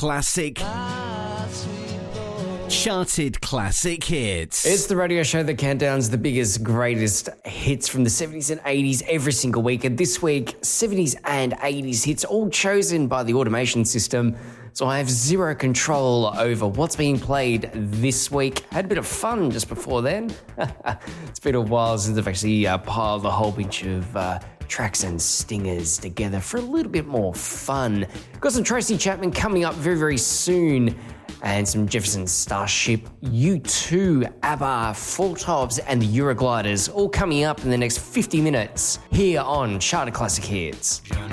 classic. Charted classic hits. It's the radio show that countdowns the biggest, greatest hits from the 70s and 80s every single week. And this week, 70s and 80s hits all chosen by the automation system. So I have zero control over what's being played this week. Had a bit of fun just before then. It's been a while since I've actually piled a whole bunch of tracks and stingers together for a little bit more fun. Got some Tracy Chapman coming up very, very soon. And some Jefferson Starship, U2, ABBA, Four Tops, and the Eurogliders all coming up in the next 50 minutes here on Charter Classic Hits.